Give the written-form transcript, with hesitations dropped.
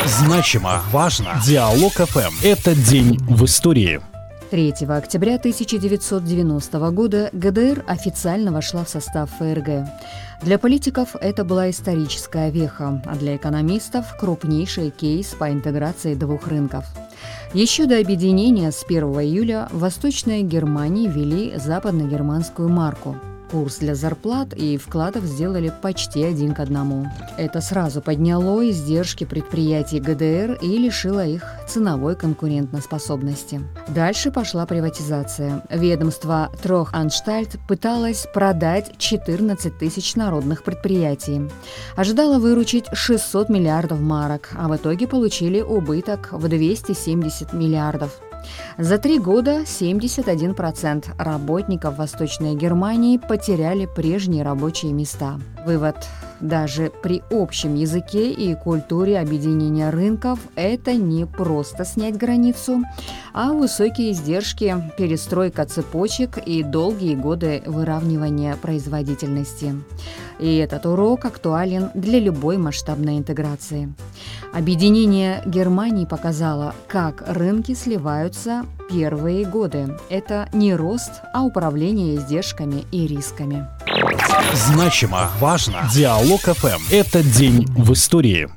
Значимо, важно. Диалог ФМ. Это день в истории. 3 октября 1990 года ГДР официально вошла в состав ФРГ. Для политиков это была историческая веха, а для экономистов – крупнейший кейс по интеграции двух рынков. Еще до объединения с 1 июля в Восточной Германии ввели западногерманскую марку. Курс для зарплат и вкладов сделали почти 1 к 1. Это сразу подняло издержки предприятий ГДР и лишило их ценовой конкурентоспособности. Дальше пошла приватизация. Ведомство Троханштальт пыталось продать 14 тысяч народных предприятий. Ожидало выручить 600 миллиардов марок, а в итоге получили убыток в 270 миллиардов. За 3 года 71% работников Восточной Германии потеряли прежние рабочие места. Вывод: даже при общем языке и культуре объединения рынков это не просто снять границу, а высокие издержки, перестройка цепочек и долгие годы выравнивания производительности. И этот урок актуален для любой масштабной интеграции. Объединение Германии показало, как рынки сливаются первые годы. Это не рост, а управление издержками и рисками. Значимо, важно. Диалог ФМ. Это день в истории.